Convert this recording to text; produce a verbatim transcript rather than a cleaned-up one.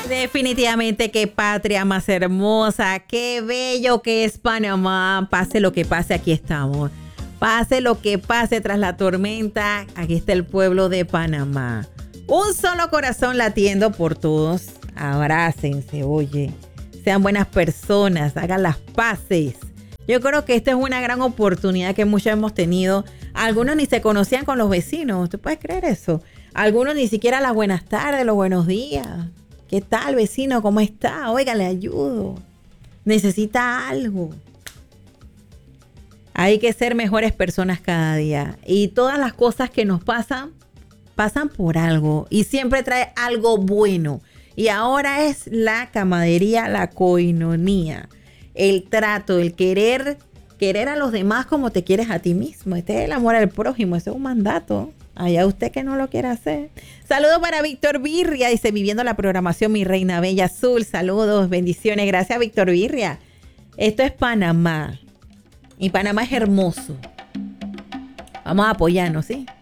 Definitivamente, qué patria más hermosa, qué bello que es Panamá. Pase lo que pase, aquí estamos. Pase lo que pase tras la tormenta, aquí está el pueblo de Panamá. Un solo corazón latiendo por todos. Abrácense, oye. Sean buenas personas, hagan las paces. Yo creo que esta es una gran oportunidad que muchos hemos tenido. Algunos ni se conocían con los vecinos. ¿Tú puedes creer eso? Algunos ni siquiera las buenas tardes, los buenos días. ¿Qué tal, vecino? ¿Cómo está? Oiga, le ayudo. Necesita algo. Hay que ser mejores personas cada día. Y todas las cosas que nos pasan, pasan por algo. Y siempre trae algo bueno. Y ahora es la camaradería, la coinonía. El trato, el querer, querer a los demás como te quieres a ti mismo. Este es el amor al prójimo. Ese es un mandato. Allá usted que no lo quiere hacer. Saludos para Víctor Virria. Dice, viviendo la programación, mi reina bella azul. Saludos, bendiciones. Gracias, Víctor Virria. Esto es Panamá. Y Panamá es hermoso. Vamos a apoyarnos, ¿sí?